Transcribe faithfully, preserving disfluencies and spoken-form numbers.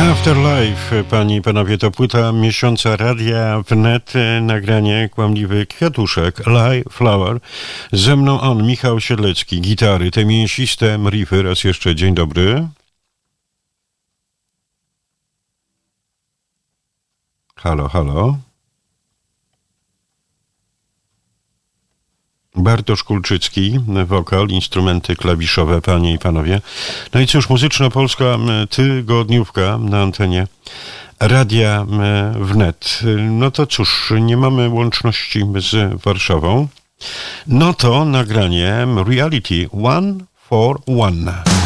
Afterlife, panie i panowie, to płyta miesiąca radia wnet, nagranie Kłamliwy Kwiatuszek, Lie Flower. Ze mną on, Michał Siedlecki, gitary, te mięsiste riffy. Raz jeszcze dzień dobry. Halo, halo. Bartosz Kulczycki, wokal, instrumenty klawiszowe, panie i panowie. No i cóż, Muzyczna Polska tygodniówka na antenie radia wnet. No to cóż, nie mamy łączności z Warszawą. No to nagranie Reality One for One.